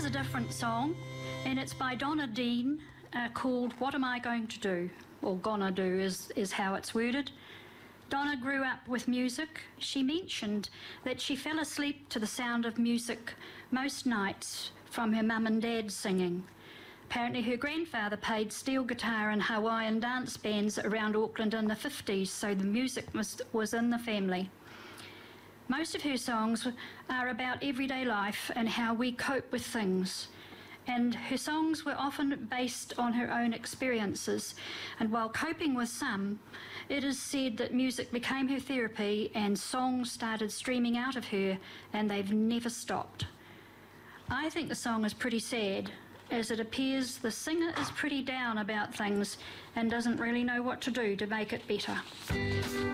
a different song, and it's by Donna Dean, called What Am I Going to Do? Or Gonna Do is how it's worded. Donna grew up with music. She mentioned that she fell asleep to the sound of music most nights from her mum and dad singing. Apparently her grandfather played steel guitar in Hawaiian dance bands around Auckland in the 50s, so the music was in the family. Most of her songs are about everyday life and how we cope with things. And her songs were often based on her own experiences. And while coping with some, it is said that music became her therapy and songs started streaming out of her, and they've never stopped. I think the song is pretty sad, as it appears the singer is pretty down about things and doesn't really know what to do to make it better.